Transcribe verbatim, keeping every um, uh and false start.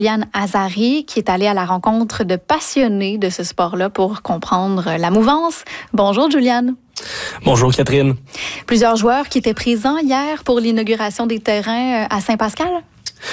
Juliane Azari, qui est allée à la rencontre de passionnés de ce sport-là pour comprendre la mouvance. Bonjour, Juliane. Bonjour, Catherine. Plusieurs joueurs qui étaient présents hier pour l'inauguration des terrains à Saint-Pascal.